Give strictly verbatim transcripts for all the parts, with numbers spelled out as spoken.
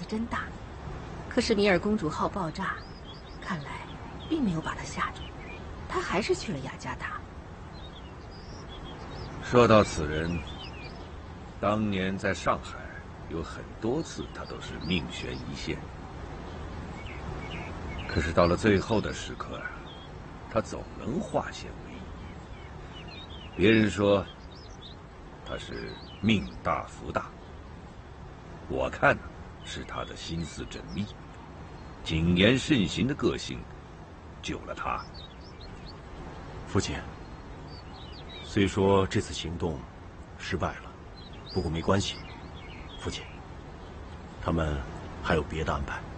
真大。可是米尔公主好爆炸，看来并没有把她吓住，她还是去了雅加达。 说到此人，当年在上海有很多次，他都是命悬一线。可是到了最后的时刻啊，他总能化险为夷。别人说他是命大福大，我看是他的心思缜密、谨言慎行的个性救了他。 父亲，虽说这次行动失败了，不过没关系。父亲，他们还有别的安排。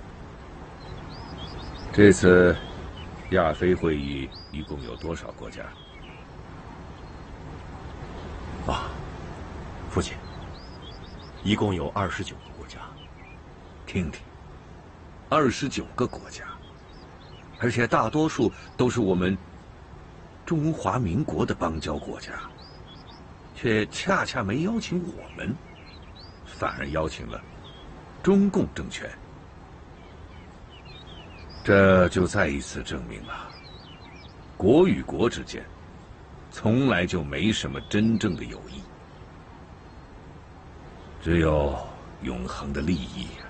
这次亚非会议一共有多少国家？ 啊，父亲，一共有二十九个国家。 听听，二十九个国家，而且大多数都是我们中华民国的邦交国家，却恰恰没邀请我们，反而邀请了中共政权。这就再一次证明了，国与国之间从来就没什么真正的友谊，只有永恒的利益。